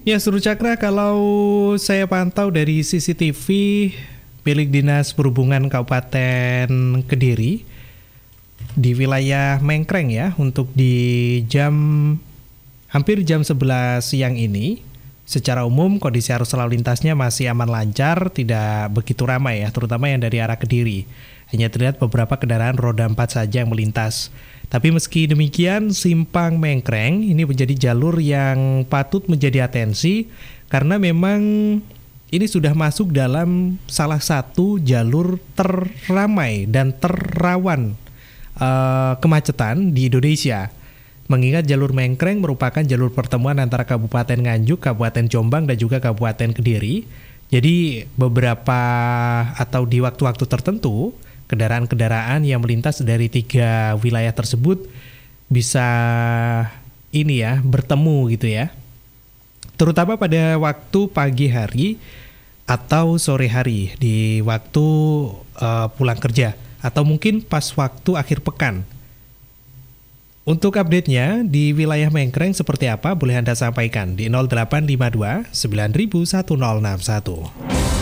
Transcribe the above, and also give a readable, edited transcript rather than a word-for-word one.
Ya, Seru Cakra, kalau saya pantau dari CCTV milik Dinas Perhubungan Kabupaten Kediri di wilayah Mengkreng ya, untuk di hampir jam 11 siang ini, secara umum kondisi arus lalu lintasnya masih aman lancar, tidak begitu ramai ya, terutama yang dari arah Kediri. Hanya terlihat beberapa kendaraan roda 4 saja yang melintas. Tapi meski demikian, Simpang Mengkreng ini menjadi jalur yang patut menjadi atensi karena memang ini sudah masuk dalam salah satu jalur terramai dan terrawan kemacetan di Indonesia. Mengingat jalur Mengkreng merupakan jalur pertemuan antara Kabupaten Nganjuk, Kabupaten Jombang, dan juga Kabupaten Kediri. Jadi beberapa atau di waktu-waktu tertentu, kendaraan-kendaraan yang melintas dari 3 wilayah tersebut bisa bertemu gitu ya. Terutama pada waktu pagi hari atau sore hari di waktu pulang kerja atau mungkin pas waktu akhir pekan. Untuk update-nya di wilayah Mengkreng seperti apa boleh Anda sampaikan di 0852 9000 1061.